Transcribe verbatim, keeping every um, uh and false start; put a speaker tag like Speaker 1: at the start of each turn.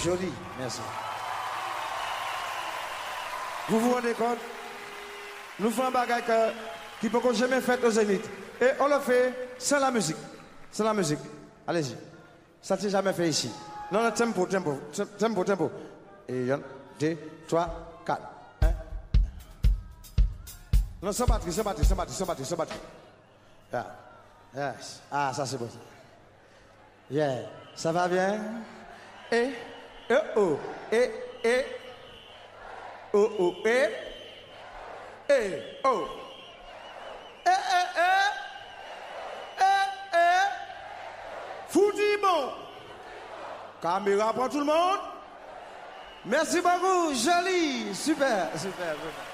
Speaker 1: joli, merci. Vous vous rendez compte? Nous faisons un bagage qui ne peut jamais faire au Zénith. Et on le fait sans la musique. Sans la musique. Allez-y. Ça ne s'est jamais fait ici. Non, non, tempo, tempo, tempo, tempo. Et un, deux, trois, quatre. Un. Non, sans batterie, sans batterie, sans batterie, sans batterie, sans batterie. Yeah. Yes. Ah, ça c'est bon. Yeah. Ça va bien? Et, et, oh, et, et, oh, oh, et, et, oh. Eh, eh, eh, eh, eh. Fouti bon. Caméra pour tout le monde. Merci beaucoup, joli, super, super, super.